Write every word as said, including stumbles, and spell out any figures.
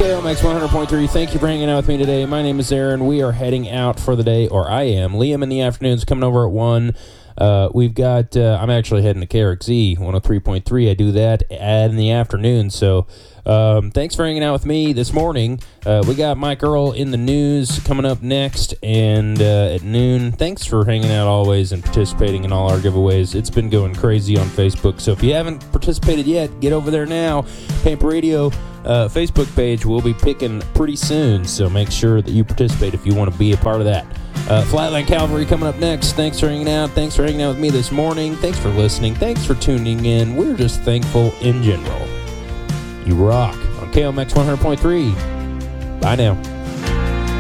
K O M X one hundred point three. Thank you for hanging out with me today. My name is Aaron. We are heading out for the day, or I am. Liam in the afternoons coming over at one. Uh, we've got, uh, I'm actually heading to K R X Z one oh three point three. I do that in the afternoon. So um, thanks for hanging out with me this morning. Uh, we got Mike Earl in the news coming up next, and uh, at noon. Thanks for hanging out always and participating in all our giveaways. It's been going crazy on Facebook. So if you haven't participated yet, get over there now. Pampa Radio uh, Facebook page will be picking pretty soon. So make sure that you participate if you want to be a part of that. Uh, Flatland Cavalry coming up next. Thanks for hanging out. Thanks for hanging out with me this morning. Thanks for listening. Thanks for tuning in. We're just thankful in general. You rock on K O M X one hundred point three. Bye now.